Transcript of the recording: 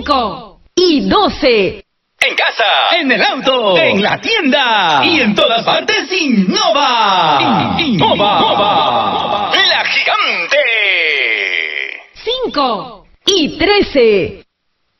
5 y 12. En casa, en el auto, en la tienda y en todas partes Innova. Innova. La gigante. 5 y 13.